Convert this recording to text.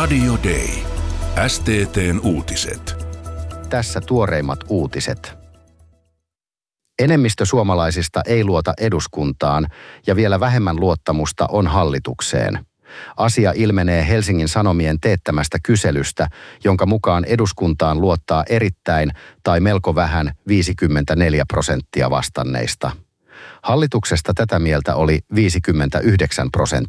Radio Day. STT:n uutiset. Tässä tuoreimmat uutiset. Enemmistö suomalaisista ei luota eduskuntaan ja vielä vähemmän luottamusta on hallitukseen. Asia ilmenee Helsingin Sanomien teettämästä kyselystä, jonka mukaan eduskuntaan luottaa erittäin tai melko vähän 54% vastanneista. Hallituksesta tätä mieltä oli 59%.